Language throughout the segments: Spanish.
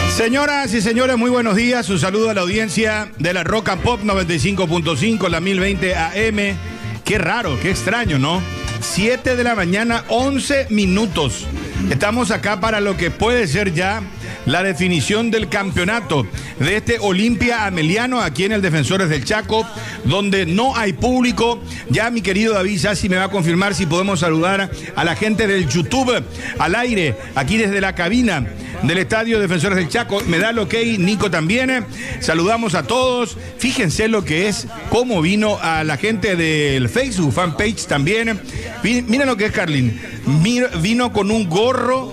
Señoras y señores, muy buenos días. Un saludo a la audiencia de la Rock and Pop 95.5, la 1020 AM. Qué raro, qué extraño, ¿no? 7 de la mañana, 11 minutos. Estamos acá para lo que puede ser ya la definición del campeonato de este Olimpia Ameliano aquí en el Defensores del Chaco, donde no hay público. Ya mi querido David Sassi me va a confirmar si podemos saludar a la gente del YouTube al aire, aquí desde la cabina del Estadio Defensores del Chaco. Me da el ok, Nico también. Saludamos a todos. Fíjense lo que es, cómo vino a la gente del Facebook fanpage también. Miren lo que es, Carlin. Vino con un gorro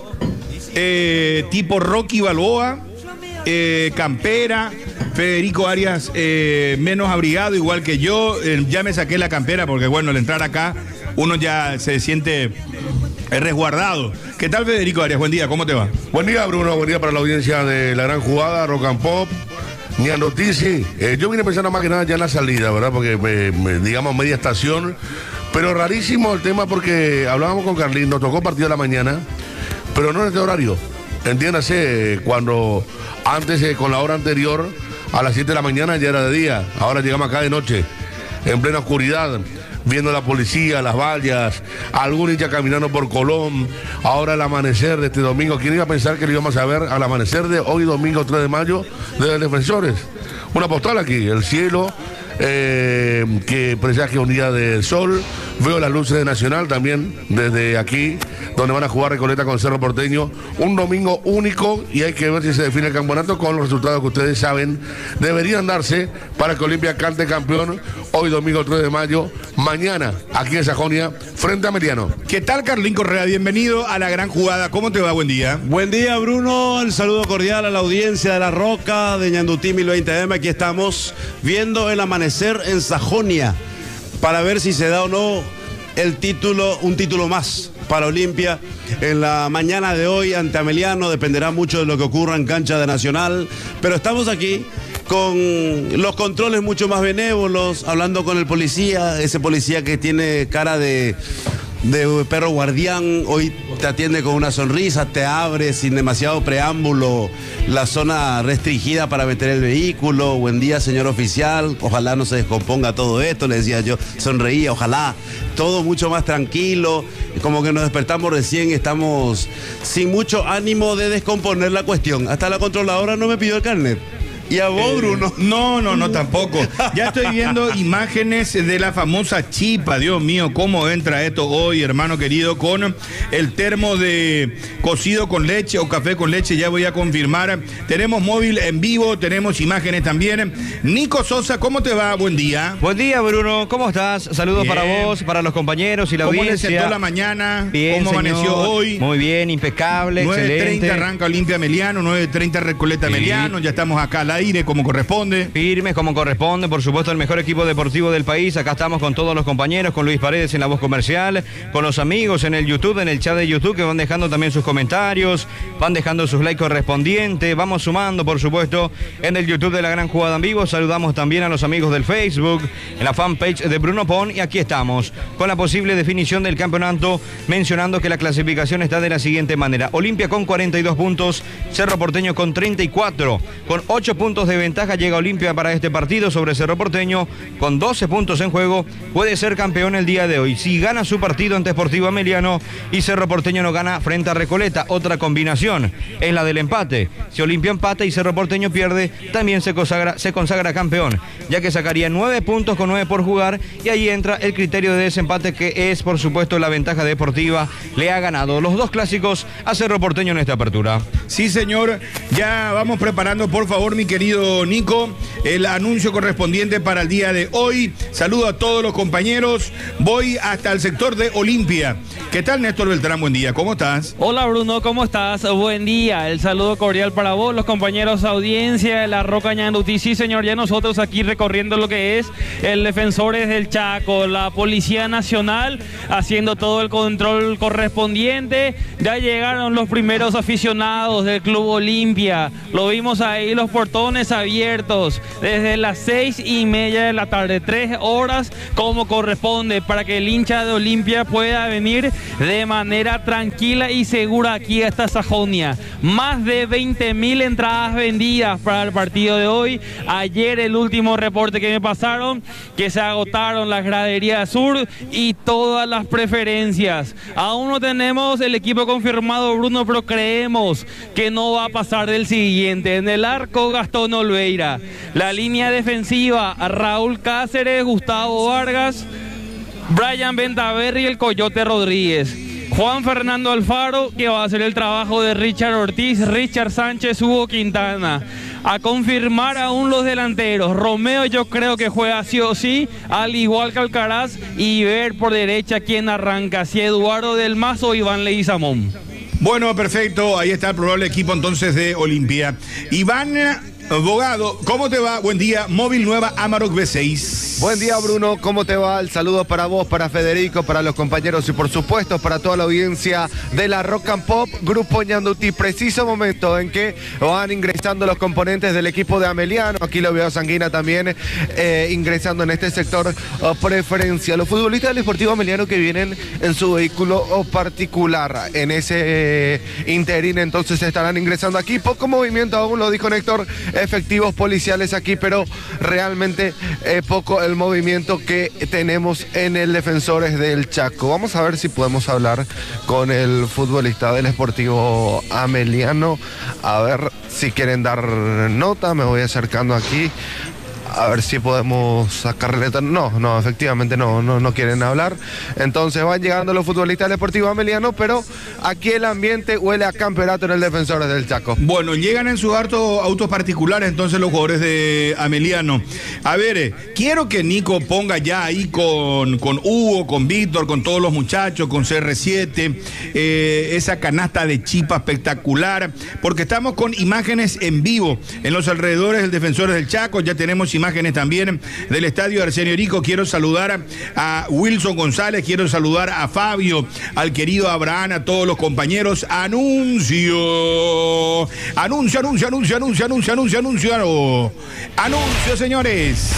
tipo Rocky Balboa, campera. Federico Arias menos abrigado, igual que yo. Ya me saqué la campera porque, bueno, al entrar acá uno ya se siente resguardado. ¿Qué tal, Federico Arias? Buen día, ¿cómo te va? Buen día, Bruno. Buen día para la audiencia de La Gran Jugada, Rock and Pop, Ñando Tizi. Yo vine pensando más que nada ya en la salida, ¿verdad? Porque, digamos, media estación. Pero rarísimo el tema porque hablábamos con Carlín, nos tocó partido de la mañana, pero no en este horario. Entiéndase, cuando antes, con la hora anterior, a las 7 de la mañana ya era de día. Ahora llegamos acá de noche, en plena oscuridad, viendo a la policía, las vallas, algún hincha caminando por Colón. Ahora el amanecer de este domingo. ¿Quién iba a pensar que lo íbamos a ver al amanecer de hoy, domingo 3 de mayo, de Defensores? Una postal aquí, el cielo, que presagia un día de sol. Veo las luces de Nacional también desde aquí, donde van a jugar Recoleta con Cerro Porteño. Un domingo único y hay que ver si se define el campeonato con los resultados que ustedes saben deberían darse para que Olimpia cante campeón hoy domingo 3 de mayo, mañana aquí en Sajonia, frente a Ameliano. ¿Qué tal, Carlín Correa? Bienvenido a La Gran Jugada. ¿Cómo te va? Buen día. Buen día, Bruno. El saludo cordial a la audiencia de La Roca, de Ñandutí 1020M. Aquí estamos viendo el amanecer en Sajonia para ver si se da o no el título, un título más para Olimpia en la mañana de hoy ante Ameliano. Dependerá mucho de lo que ocurra en cancha de Nacional, pero estamos aquí con los controles mucho más benévolos, hablando con el policía, ese policía que tiene cara de perro guardián. Hoy te atiende con una sonrisa, te abre sin demasiado preámbulo la zona restringida para meter el vehículo. Buen día, señor oficial, ojalá no se descomponga todo esto, le decía yo, sonreía, ojalá, todo mucho más tranquilo, como que nos despertamos recién, estamos sin mucho ánimo de descomponer la cuestión. Hasta la controladora no me pidió el carnet. ¿Y a vos, Bruno? No, tampoco. Ya estoy viendo imágenes de la famosa chipa. Dios mío, cómo entra esto hoy, hermano querido, con el termo de cocido con leche o café con leche. Ya voy a confirmar. Tenemos móvil en vivo, tenemos imágenes también. Nico Sosa, ¿cómo te va? Buen día. Buen día, Bruno. ¿Cómo estás? Saludos bien para vos, para los compañeros y la audiencia. ¿Cómo le sentó la mañana? Bien, ¿Cómo señor. amaneció hoy? Muy bien, impecable, 9:30 arranca Olimpia Ameliano, 9:30 Recoleta Ameliano. Ya estamos acá al aire como corresponde. Firmes como corresponde, por supuesto, el mejor equipo deportivo del país. Acá estamos con todos los compañeros, con Luis Paredes en la voz comercial, con los amigos en el YouTube, en el chat de YouTube, que van dejando también sus comentarios, van dejando sus likes correspondientes. Vamos sumando, por supuesto, en el YouTube de La Gran Jugada en vivo. Saludamos también a los amigos del Facebook, en la fanpage de Bruno Pon. Y aquí estamos, con la posible definición del campeonato, mencionando que la clasificación está de la siguiente manera: Olimpia con 42 puntos, Cerro Porteño con 34, con 8 puntos de ventaja llega Olimpia para este partido sobre Cerro Porteño, con 12 puntos en juego, puede ser campeón el día de hoy. Si gana su partido ante Sportivo Ameliano y Cerro Porteño no gana frente a Recoleta, otra combinación es la del empate. Si Olimpia empata y Cerro Porteño pierde, también se consagra campeón, ya que sacaría 9 puntos con 9 por jugar, y ahí entra el criterio de desempate, que es, por supuesto, la ventaja deportiva. Le ha ganado los dos clásicos a Cerro Porteño en esta apertura. Sí, señor. Ya vamos preparando, por favor, mi querido Nico, el anuncio correspondiente para el día de hoy. Saludo a todos los compañeros. Voy hasta el sector de Olimpia. ¿Qué tal, Néstor Beltrán? Buen día, ¿cómo estás? Hola, Bruno, ¿cómo estás? Buen día. El saludo cordial para vos, los compañeros audiencia de La Roca Ñandutí. Sí, señor, ya nosotros aquí recorriendo lo que es el Defensores del Chaco, la Policía Nacional, haciendo todo el control correspondiente. Ya llegaron los primeros aficionados del Club Olimpia. Lo vimos ahí, los portones portones abiertos desde las 6:30 de la tarde, 3 horas como corresponde, para que el hincha de Olimpia pueda venir de manera tranquila y segura aquí a esta Sajonia. Más de 20.000 entradas vendidas para el partido de hoy. Ayer el último reporte que me pasaron, que se agotaron las graderías sur y todas las preferencias. Aún no tenemos el equipo confirmado, Bruno, pero creemos que no va a pasar del siguiente. En el arco, Gastón Olveira. La línea defensiva, Raúl Cáceres, Gustavo Vargas, Brian Bentaverri y el Coyote Rodríguez. Juan Fernando Alfaro, que va a hacer el trabajo de Richard Ortiz, Richard Sánchez, Hugo Quintana. A confirmar aún los delanteros. Romeo yo creo que juega sí o sí, al igual que Alcaraz, y ver por derecha quién arranca, si Eduardo del Mazo o Iván Leguizamón. Bueno, perfecto, ahí está el probable equipo entonces de Olimpia. Iván Bogado, ¿cómo te va? Buen día, móvil nueva Amarok B6. Buen día, Bruno, ¿cómo te va? El saludo para vos, para Federico, para los compañeros y por supuesto para toda la audiencia de la Rock and Pop, Grupo Ñandutí. Preciso momento en que van ingresando los componentes del equipo de Ameliano. Aquí lo veo a Sanguina también ingresando en este sector preferencia. Los futbolistas del Deportivo Ameliano que vienen en su vehículo particular. En ese interín entonces estarán ingresando aquí. Poco movimiento aún, lo dijo Néctor, efectivos policiales aquí, pero realmente poco el movimiento que tenemos en el Defensores del Chaco. Vamos a ver si podemos hablar con el futbolista del Sportivo Ameliano, a ver si quieren dar nota. Me voy acercando aquí a ver si podemos sacarle. No, efectivamente no quieren hablar. Entonces van llegando los futbolistas del Deportivo Ameliano, pero aquí el ambiente huele a campeonato en el Defensores del Chaco. Bueno, llegan en sus autos particulares entonces los jugadores de Ameliano. A ver, quiero que Nico ponga ya ahí con Hugo, con Víctor, con todos los muchachos, con CR7, esa canasta de chipa espectacular, porque estamos con imágenes en vivo en los alrededores del Defensores del Chaco. Ya tenemos imágenes también del estadio Arsenio Erico. Quiero saludar a Wilson González, quiero saludar a Fabio, al querido Abraham, a todos los compañeros. Anuncio, señores.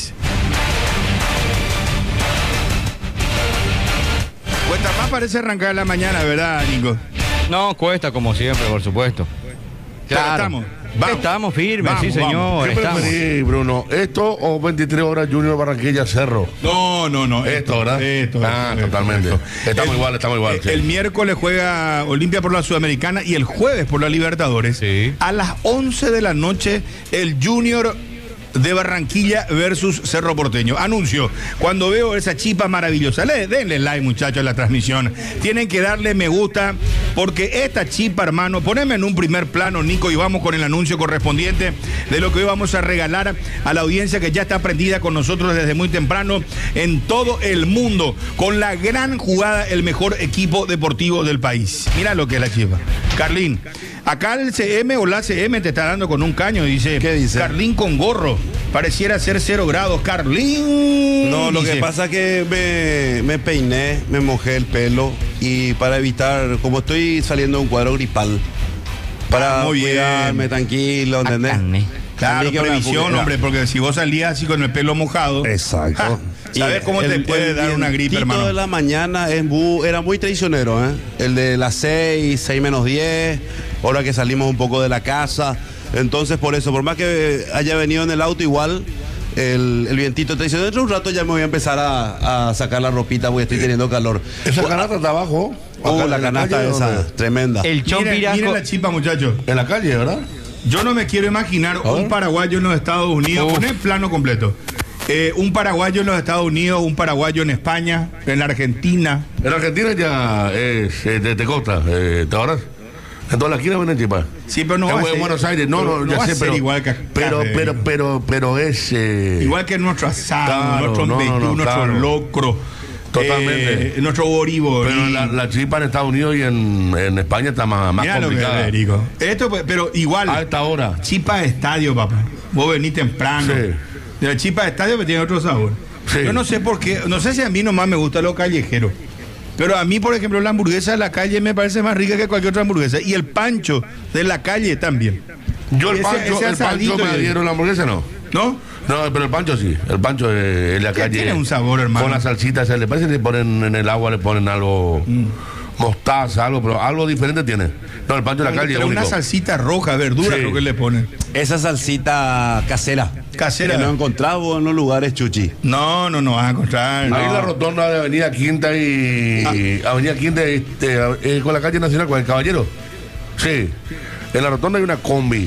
Cuesta más parece arrancar la mañana, ¿verdad, Nico? No, cuesta como siempre, por supuesto. Claro. Estamos firmes, sí, señor. ¿Qué preferís, Bruno? ¿Esto o 23 horas Junior Barranquilla Cerro? No. Esto, ¿verdad? Esto. Totalmente. Estamos igual. Sí. El miércoles juega Olimpia por la Sudamericana y el jueves por la Libertadores. Sí. A las 11 de la noche, el Junior de Barranquilla versus Cerro Porteño. Anuncio, cuando veo esa chipa maravillosa, denle like, muchachos, a la transmisión. Tienen que darle me gusta, porque esta chipa, hermano, poneme en un primer plano, Nico, y vamos con el anuncio correspondiente de lo que hoy vamos a regalar a la audiencia que ya está prendida con nosotros desde muy temprano en todo el mundo, con la gran jugada, el mejor equipo deportivo del país. Mira lo que es la chipa. Carlín, acá el CM o la CM te está dando con un caño, dice. ¿Qué dice? Carlín con gorro. Pareciera ser 0 grados. Carlín. No, lo dice. que pasa es que me peiné, me mojé el pelo y para evitar, como estoy saliendo de un cuadro gripal, para muy bien. cuidarme tranquilo, ¿entendés? Claro, También que previsión, hombre, porque si vos salías así con el pelo mojado. Exacto. ¿Sabes cómo te puede dar una gripe, hermano? El de la mañana era muy traicionero, ¿eh? El de las 6 menos 10, hora que salimos un poco de la casa. Entonces, por eso, por más que haya venido en el auto, igual el vientito traicionero. Dentro de un rato ya me voy a empezar a sacar la ropita porque estoy teniendo calor. ¿Esa canasta está abajo? La canasta esa, tremenda. El Chompirasco. Miren la chipa, muchachos. En la calle, ¿verdad? Yo no me quiero imaginar un paraguayo en los Estados Unidos. Poné plano completo. Un paraguayo en los Estados Unidos, un paraguayo en España, en la Argentina. En Argentina ya es de costa, ¿te acuerdas? En todas las esquinas venden chipa. Sí, pero no va a ser, Buenos Aires, ya sé, pero igual que acá, pero es igual que nuestro asado, claro, nuestro mbeyú, nuestro locro. Totalmente. Nuestro boriborí. Pero la chipa en Estados Unidos y en España está más complicada. Federico. Esto, pero igual. A esta hora. Chipa de estadio, papá. Vos venís temprano. Sí. De la chipa de estadio me tiene otro sabor. Sí. Yo no sé por qué, no sé si a mí nomás me gusta lo callejero. Pero a mí, por ejemplo, la hamburguesa de la calle me parece más rica que cualquier otra hamburguesa. Y el pancho de la calle también. Yo el Ese pancho asadito me adhiero, la hamburguesa no. ¿No? No, pero el pancho sí. El pancho en la calle. Tiene un sabor, hermano. Con la salsita, le parece que le ponen en el agua, le ponen algo, mostaza, algo, pero algo diferente tiene. No, el pancho en la calle es Pero una único. salsita roja, verdura, Sí. creo que le ponen. Esa salsita casera. Casera. Que no encontramos en los lugares chuchi. No vas a encontrar. Ahí en la rotonda de Avenida Quinta y Avenida Quinta con la calle Nacional, con el Caballero. Sí. En la rotonda hay una combi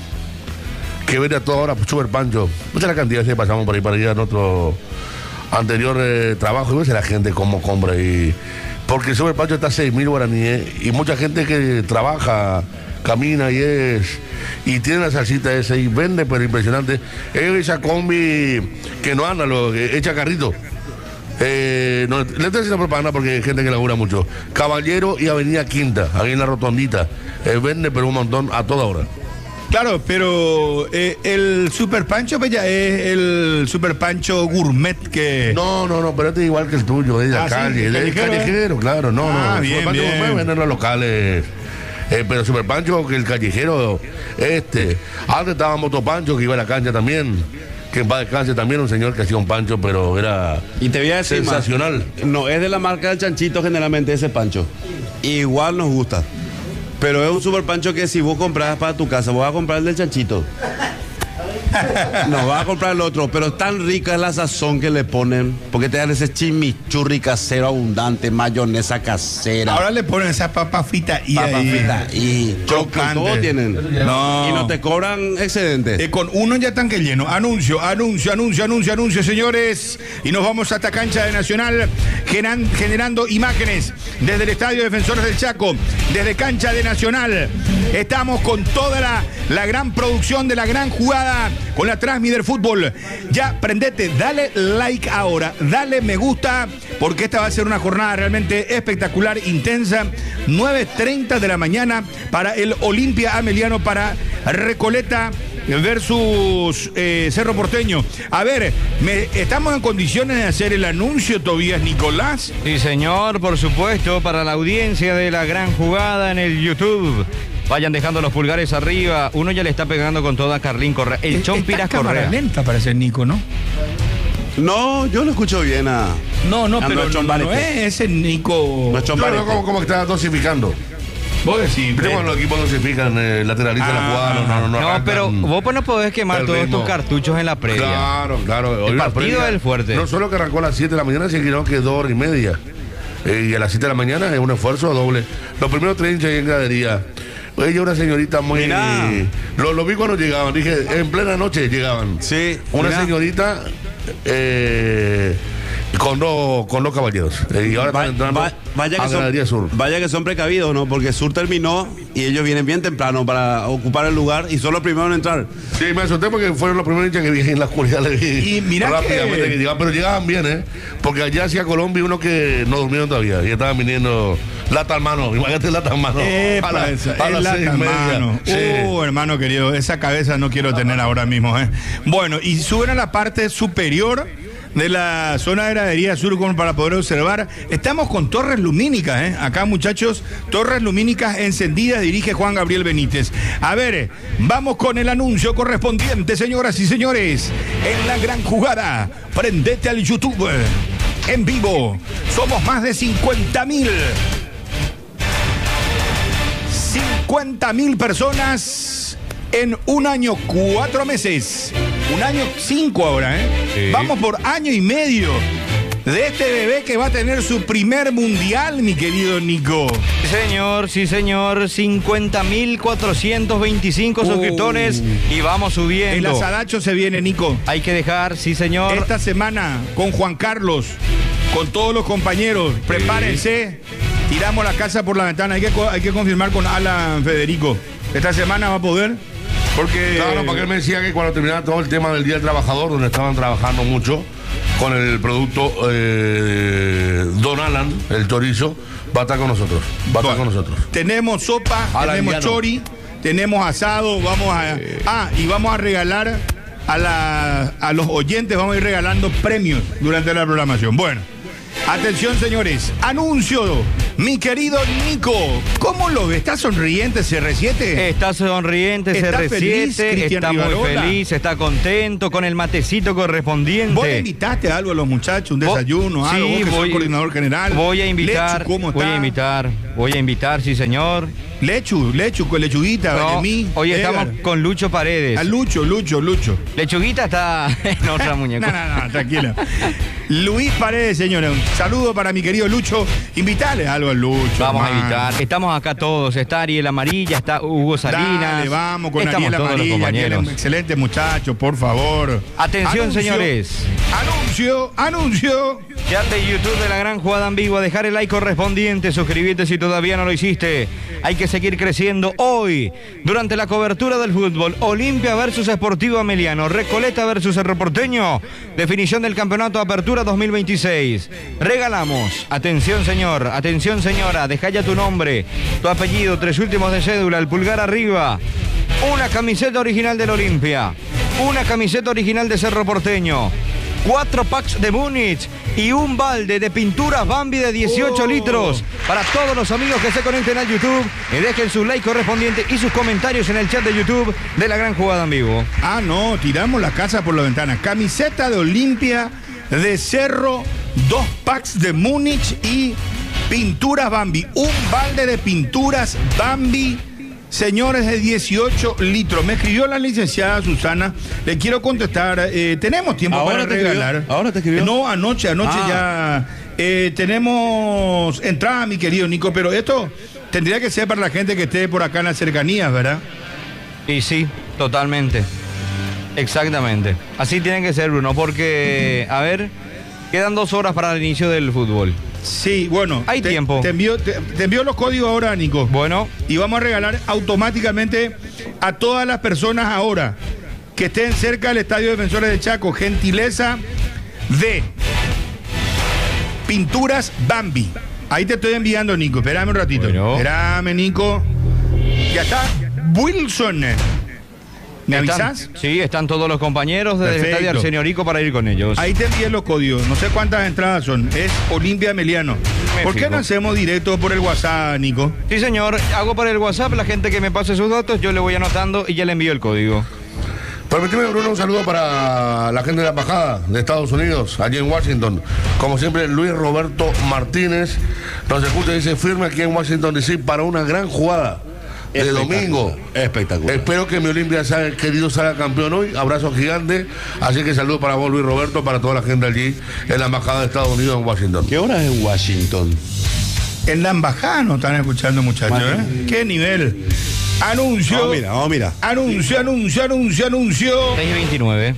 que vende a toda hora super pancho. Mucha la cantidad que pasamos por ahí para ir a nuestro anterior trabajo y ves a la gente como compra y porque el super pancho está a 6.000 guaraníes y mucha gente que trabaja, camina y tiene la salsita esa y vende, pero impresionante. Es esa combi que no anda, echa carrito. No, le estoy haciendo propaganda porque hay gente que labura mucho. Caballero y Avenida Quinta, ahí en la rotondita. Vende, pero un montón a toda hora. Claro, pero el Super Pancho pues ya es el Super Pancho Gourmet que... No, pero este es igual que el tuyo, es de la Ah, sí, calle, es callejero, callejero, claro, no. bien, Super Pancho bien. puede vender en los locales, pero Super Pancho, que el callejero, antes estaba Motopancho, que iba a la cancha también, que en paz descanse también, un señor que hacía un pancho, pero era Y te voy a decir más. sensacional. No, es de la marca del chanchito generalmente ese pancho. Igual nos gusta. Pero es un super pancho que si vos compras para tu casa, vos vas a comprar el del chanchito. No, vas a comprar el otro, pero tan rica es la sazón que le ponen, porque te dan ese chimichurri casero abundante, mayonesa casera, Ahora le ponen esa papa frita y papa ahí... frita y Crocante. todo tienen. No. Y no te cobran excedentes. Con uno ya tanque lleno. Anuncio, señores. Y nos vamos hasta cancha de Nacional, generando imágenes desde el Estadio Defensores del Chaco, desde cancha de Nacional. Estamos con toda la gran producción de la gran jugada, con la Transmi del fútbol. Ya, prendete, dale like ahora, dale me gusta, porque esta va a ser una jornada realmente espectacular, intensa. 9:30 de la mañana para el Olimpia Ameliano, para Recoleta versus Cerro Porteño. A ver, ¿estamos en condiciones de hacer el anuncio, Tobías Nicolás? Sí, señor, por supuesto, para la audiencia de la gran jugada en el YouTube. Vayan dejando los pulgares arriba. Uno ya le está pegando con toda a Carlín Correa. El Chompiras Está cámara Correa. lenta para ser Nico, ¿no? No, yo lo escucho bien a... No, Ando pero hecho no embarete. es ese Nico. No, hecho No, embarete. como que está dosificando. Vos decís. Viste cuando los equipos dosifican, lateralizan la jugada, no No, arrancan pero vos pues no podés quemar el todos ritmo. tus cartuchos en la previa. Claro. Hoy la partido previa, es el fuerte. No solo que arrancó a las 7 de la mañana, sino que 2:30. Y a las 7 de la mañana es un esfuerzo doble. Los primeros 30 en gradería. Ella una señorita muy... Mirá. Lo vi cuando llegaban, dije, en plena noche llegaban. Sí, Una mirá. señorita con dos caballeros. Y ahora están entrando a Gradería Sur. Vaya que son precavidos, ¿no? Porque Sur terminó y ellos vienen bien temprano para ocupar el lugar y son los primeros en entrar. Sí, me asusté porque fueron los primeros hinchas que vi en la oscuridad. Le vi Y mirá rápidamente que- llegaban, pero llegaban bien, ¿eh? Porque allá hacia Colombia uno que no durmieron todavía y estaban viniendo lata en mano. Imagínate lata en mano. Epa, a esa, las es la 6:30. mano. Sí. Hermano querido, esa cabeza no quiero tener ahora mismo, ¿eh? Bueno, y suben a la parte superior de la zona de gradería sur para poder observar. Estamos con torres lumínicas, ¿eh? Acá, muchachos, torres lumínicas encendidas, dirige Juan Gabriel Benítez. A ver, vamos con el anuncio correspondiente, señoras y señores. En la gran jugada, prendete al YouTube. En vivo, somos más de 50.000. 50.000 personas en un año, 4 meses. Un año 5 ahora, ¿eh? Sí. Vamos por año y medio de este bebé que va a tener su primer mundial, mi querido Nico. Sí, señor. 50.425 suscriptores y vamos El subiendo. asadacho se viene, Nico. Hay que dejar, sí, señor. Esta semana con Juan Carlos, con todos los compañeros, prepárense. Tiramos la casa por la ventana. Hay que confirmar con Alan Federico. Esta semana va a poder. Porque. Claro, porque él me decía que cuando terminaba todo el tema del Día del Trabajador, donde estaban trabajando mucho con el producto Don Alan, el chorizo, va a estar con nosotros. Va a estar con nosotros. Tenemos sopa, Alan tenemos Llano. chori, tenemos asado, vamos a. Y vamos a regalar a los oyentes, vamos a ir regalando premios durante la programación. Bueno, atención, señores. Anuncio Mi querido Nico, ¿cómo lo ves? ¿Está sonriente CR7? Está sonriente, ¿Está CR7, feliz, Cristian está muy Rivarola? feliz, está contento con el matecito correspondiente. ¿Vos le invitaste algo a los muchachos? ¿Un desayuno? Sí, algo? ¿Vos que sos voy- el coordinador general? Voy a invitar, Lechu, ¿cómo voy a invitar, sí señor. Lechu, con lechuguita, No, Benemí, hoy Edgar. estamos con Lucho Paredes. A Lucho. Lechuguita está en otra muñeca. No, tranquila. Luis Paredes, señores. Un saludo para mi querido Lucho. Invitale algo al Lucho. Vamos a hermano. invitar. Estamos acá todos. Está Ariel Amarilla, está Hugo Salinas. Dale, vamos con Estamos Ariel todos los Amarilla, compañeros. Ariel, excelente muchacho, por favor. Atención, señores. Anuncio. Chat de YouTube de La Gran Jugada Ambigua. Dejar el like correspondiente. Suscribirte si todavía no lo hiciste. Hay que seguir creciendo hoy. Durante la cobertura del fútbol. Olimpia versus Sportivo Ameliano. Recoleta versus Cerro Porteño. Definición del campeonato Apertura 2026. Regalamos. Atención, señor. Atención, señora. Deja ya tu nombre, tu apellido, 3 últimos de cédula, el pulgar arriba. Una camiseta original del Olimpia. Una camiseta original de Cerro Porteño. 4 packs de Múnich y un balde de pinturas Bambi de 18 litros para todos los amigos que se conecten al YouTube y dejen su like correspondiente y sus comentarios en el chat de YouTube de La Gran Jugada en Vivo. No, tiramos la casa por la ventana. Camiseta de Olimpia, de Cerro, 2 packs de Múnich y pinturas Bambi. Un balde de pinturas Bambi, señores, de 18 litros. Me escribió la licenciada Susana. Le quiero contestar. ¿Tenemos tiempo ¿Ahora para te escribió? regalar? ¿Ahora te escribió? No, anoche ya. Tenemos entrada, mi querido Nico, pero esto tendría que ser para la gente que esté por acá en las cercanías, ¿verdad? Y sí, totalmente. Exactamente. Así tiene que ser, Bruno, porque, a ver, quedan 2 horas para el inicio del fútbol. Sí, bueno. Hay tiempo. Te envío los códigos ahora, Nico. Bueno. Y vamos a regalar automáticamente a todas las personas ahora que estén cerca del Estadio Defensores de Chaco. Gentileza de pinturas Bambi. Ahí te estoy enviando, Nico. Espérame un ratito. Bueno. Espérame, Nico. Ya está. Wilson. ¿Me avisás? Sí, están todos los compañeros del Perfecto. Estadio Arsenio Rico para ir con ellos. Ahí te envié los códigos. No sé cuántas entradas son. Es Olimpia Ameliano. Me ¿Por qué fijo. no hacemos directo por el WhatsApp, Nico? Sí, señor. Hago para el WhatsApp, la gente que me pase sus datos, yo le voy anotando y ya le envío el código. Permíteme, Bruno, un saludo para la gente de la Embajada de Estados Unidos, allí en Washington. Como siempre, Luis Roberto Martínez nos escucha y dice firme aquí en Washington DC para una gran jugada de domingo. Espectacular. Espero que mi Olimpia salga, querido, salga campeón hoy. Abrazo gigante. Así que saludo para vos, Luis Roberto, para toda la gente allí en la Embajada de Estados Unidos en Washington. ¿Qué hora es en Washington? En la embajada nos están escuchando, muchachos, ¿eh? ¿Qué nivel? Anuncio. Vamos, mira. Anuncio. 6:29.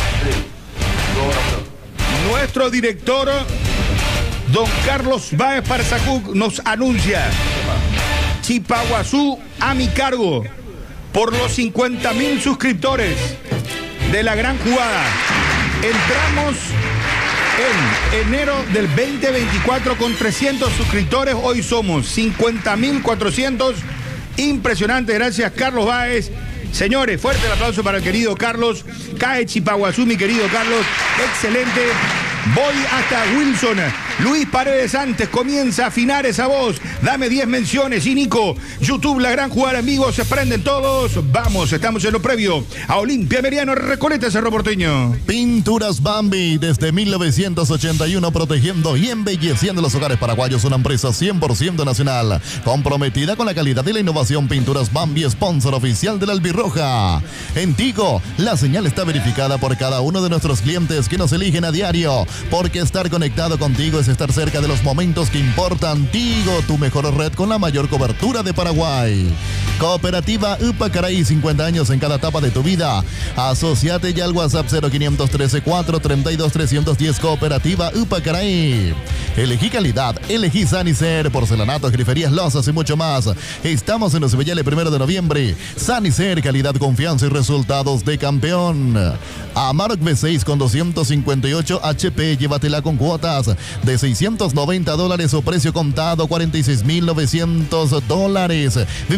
Nuestro director, don Carlos Báez Parzacuc, nos anuncia: Chipaguazú a mi cargo por los 50,000 suscriptores de La Gran Jugada. Entramos en enero del 2024 con 300 suscriptores. Hoy somos 50,400. Impresionante, gracias Carlos Báez. Señores, fuerte el aplauso para el querido Carlos. Cae Chipaguazú, mi querido Carlos. Excelente. Voy hasta Wilson. Luis Paredes antes comienza a afinar esa voz. Dame 10 menciones. Y Nico, YouTube, La Gran Jugada en vivo. Se prenden todos. Vamos, estamos en lo previo a Olimpia Ameliano, Recoleta, Cerro Porteño. Pinturas Bambi, desde 1981 protegiendo y embelleciendo los hogares paraguayos, una empresa 100% nacional, comprometida con la calidad y la innovación. Pinturas Bambi, sponsor oficial de la Albirroja. En Tigo, la señal está verificada por cada uno de nuestros clientes que nos eligen a diario, porque estar conectado contigo es estar cerca de los momentos que importan. Tigo, tu mejor red con la mayor cobertura de Paraguay. Cooperativa Upacaray, 50 años en cada etapa de tu vida. Asociate ya al WhatsApp 0513-432-310. Cooperativa Upacaray. Elegí calidad, elegí Sanicer, porcelanatos, griferías, losas y mucho más. Estamos en los Bellales 1 de noviembre. Sanicer, calidad, confianza y resultados de campeón. Amarok V6 con 258 HP, llévatela con cuotas de $690 o precio contado $46,900. Viví la temporada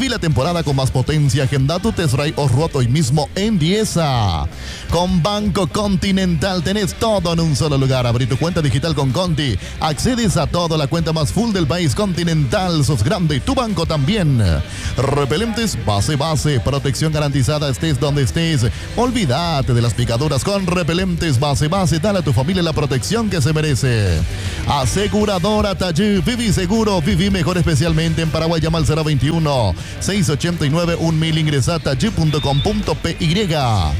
temporada con más potencia. Agenda tu test drive o roto hoy mismo en Diesa. Con Banco Continental tenés todo en un solo lugar. Abrí tu cuenta digital con Conti. Accedes a toda la cuenta más full del país. Continental, sos grande, tu banco también. Repelentes base, protección garantizada estés donde estés. Olvídate de las picaduras con repelentes base. Dale a tu familia la protección que se merece. Aseguradora Tallí, viví seguro, viví mejor, especialmente en Paraguay. Llama al 021-689-1000. Ingresa a tallí.com.py.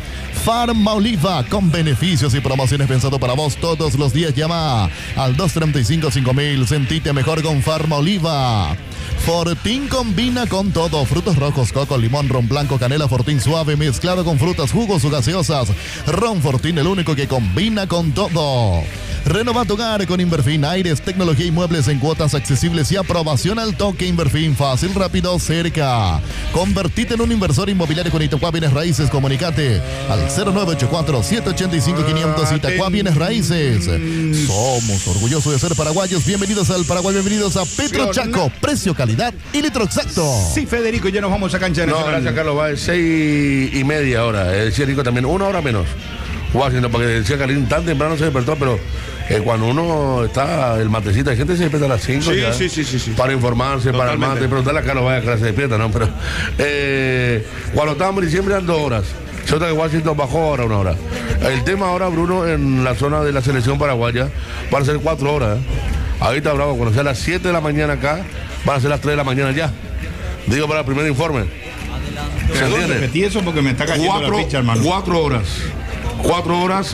Farma Oliva, con beneficios y promociones pensado para vos todos los días. Llama al 235-5000. Sentite mejor con Farma Oliva. Fortín combina con todo: frutos rojos, coco, limón, ron blanco, canela. Fortín suave mezclado con frutas, jugos o gaseosas. Ron Fortín, el único que combina con todo. Renova tu hogar con Inverfin. Aires, tecnología y muebles en cuotas accesibles y aprobación al toque. Inverfin, fácil, rápido, cerca. Convertite en un inversor inmobiliario con Itaqua Bienes Raíces. Comunicate al 0984-785-500. Itaqua Bienes Raíces. Somos orgullosos de ser paraguayos. Bienvenidos al Paraguay, bienvenidos a Petro Chaco. Precio, calidad y litro exacto. Sí, Federico, ya nos vamos a cancha de No, gracias, Carlos. Va a 6:30 ahora. Decía Rico también, 1 hora menos. Washington, porque decía Carlín, tan temprano se despertó, pero cuando uno está el matecito, hay gente que se despierta a las 5 Sí, ya, sí. para informarse, Totalmente. para el mate, preguntarle a Carlos, vaya que se despierta, ¿no? Pero cuando estábamos en diciembre eran 2 horas. Se nota que Washington bajó ahora 1 hora. El tema ahora, Bruno, en la zona de la selección paraguaya, van a ser 4 horas. Ahí está bravo, cuando sea las 7 de la mañana acá, van a ser las 3 de la mañana ya. Digo para el primer informe. ¿Se Perdón, entiende? repetí eso porque me está cayendo la ficha, hermano. 4 horas. 4 horas.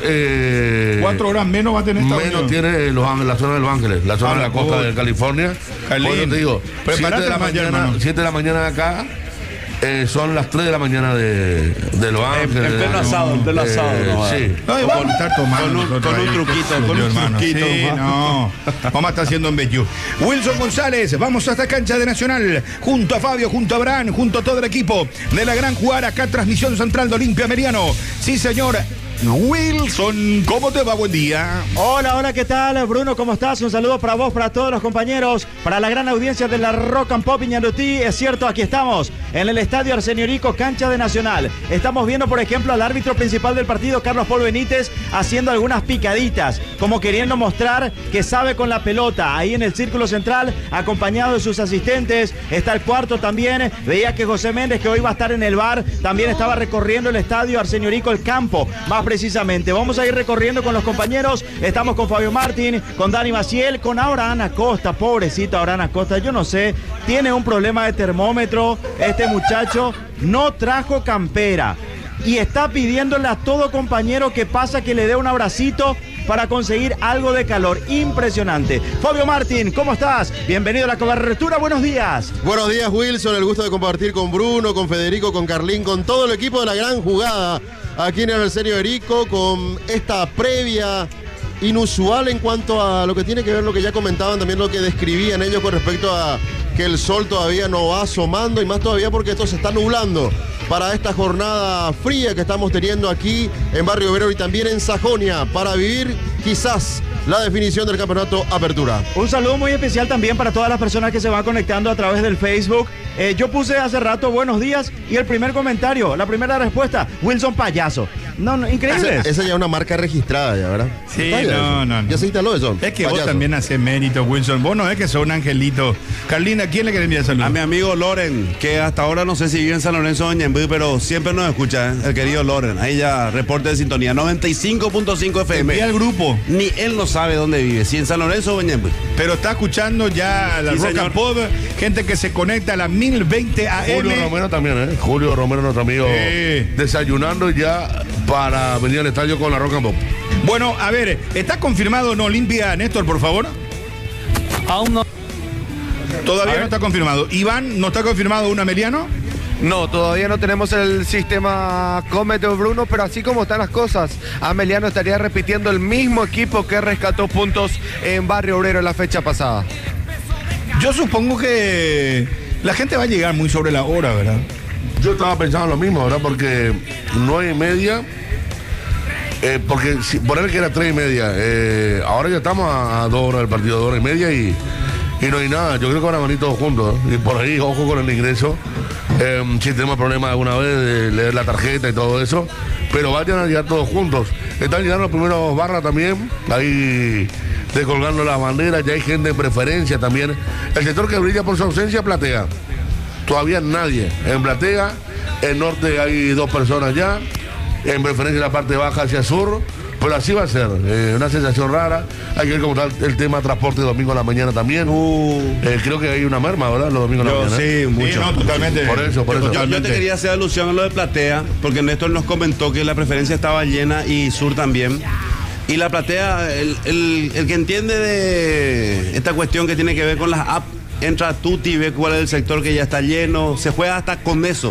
4 horas menos va a tener esta Menos unión. tiene la zona de Los Ángeles, la zona de la costa de California. Carlín, Por eso te digo, 7 prepárate de la mañana, mañana, hermano. 7 de la mañana de acá. Son las 3 de la mañana de Los Ángeles. En pleno asado, no, sí. No, y vamos a estar tomando con un nosotros ahí. truquito, con un Hermano, truquito, sí, hermano. no. Vamos a estar haciendo en Bellú. Wilson González, vamos a esta cancha de Nacional, junto a Fabio, junto a Abraham, junto a todo el equipo de la gran jugada. Acá transmisión central de Olimpia Meriano. Sí, señor. Wilson, ¿cómo te va? Buen día. Hola, ¿qué tal, Bruno? ¿Cómo estás? Un saludo para vos, para todos los compañeros, para la gran audiencia de la Rock and Pop Ñandutí. Es cierto, aquí estamos en el estadio Arsenio Rico, cancha de Nacional. Estamos viendo, por ejemplo, al árbitro principal del partido, Carlos Paul Benítez, haciendo algunas picaditas, como queriendo mostrar que sabe con la pelota. Ahí en el círculo central, acompañado de sus asistentes, está el cuarto también. Veía que José Méndez, que hoy va a estar en el bar, también estaba recorriendo el estadio Arsenio Rico, el campo, más precisamente. Vamos a ir recorriendo con los compañeros. Estamos con Fabio Martín, con Dani Maciel, con Abraham Acosta. Pobrecito Abraham Acosta, yo no sé, tiene un problema de termómetro. Este muchacho no trajo campera y está pidiéndole a todo compañero que pasa que le dé un abracito para conseguir algo de calor. Impresionante. Fabio Martín, ¿cómo estás? Bienvenido a la cobertura, buenos días. Buenos días, Wilson, el gusto de compartir con Bruno, con Federico, con Carlín, con todo el equipo de la gran jugada aquí en el Arsenio Rico, con esta previa inusual en cuanto a lo que tiene que ver lo que ya comentaban, también lo que describían ellos con respecto a que el sol todavía no va asomando, y más todavía porque esto se está nublando para esta jornada fría que estamos teniendo aquí en Barrio Obrero y también en Sajonia, para vivir quizás la definición del campeonato Apertura. Un saludo muy especial también para todas las personas que se van conectando a través del Facebook. Yo puse hace rato buenos días y el primer comentario, la primera respuesta, Wilson payaso. No, increíble. Esa ya es una marca registrada ya, ¿verdad? Sí, ¿Está ya no. ¿Ya se instaló eso? Es que Payaso. vos también haces mérito, Wilson. Vos no es que sos un angelito. Carlina, ¿a quién le querés enviar saludos? A mi amigo Loren, que hasta ahora no sé si vive en San Lorenzo o Ñemby, pero siempre nos escucha, el querido Loren. Ahí ya reporte de sintonía, 95.5 FM. Envía al grupo. Ni él no sabe dónde vive, si en San Lorenzo o en Ñemby. Pero está escuchando ya la Sí, Rock señor. and Pop, gente que se conecta a las 1020 AM. Julio Romero también, ¿eh? Julio Romero, nuestro amigo, desayunando ya para venir al estadio con la Rock and Pop. Bueno, a ver, ¿está confirmado o no Olimpia, Néstor, por favor? Aún no. Todavía no está confirmado. Iván, ¿no está confirmado un Ameliano? No, todavía no tenemos el sistema Cómete, Bruno, pero así como están las cosas, Ameliano estaría repitiendo el mismo equipo que rescató puntos en Barrio Obrero en la fecha pasada. Yo supongo que la gente va a llegar muy sobre la hora, ¿verdad? Yo estaba pensando lo mismo, ¿verdad? Porque 9:30, porque si, poner que era 3:30, ahora ya estamos a 2 horas del partido, 2 horas y media y no hay nada. Yo creo que van a venir todos juntos, ¿eh? Y por ahí, ojo con el ingreso. si tenemos problemas alguna vez de leer la tarjeta y todo eso, pero vayan a llegar todos juntos. Están llegando los primeros barras también, ahí descolgando las banderas, ya hay gente en preferencia también. El sector que brilla por su ausencia, Platea. Todavía nadie. En Platea, en norte hay 2 personas ya, en preferencia la parte baja hacia sur. Pero así va a ser, una sensación rara. Hay que ver cómo está el tema de transporte domingo a la mañana también. Creo que hay una merma, ¿verdad? Los domingos a la mañana. Sí, mucho. Sí, no, totalmente. Por eso. Yo te quería hacer alusión a lo de Platea, porque Néstor nos comentó que la preferencia estaba llena y sur también. Y la Platea, el que entiende de esta cuestión que tiene que ver con las apps, entra a Tuti, ve cuál es el sector que ya está lleno, se juega hasta con eso.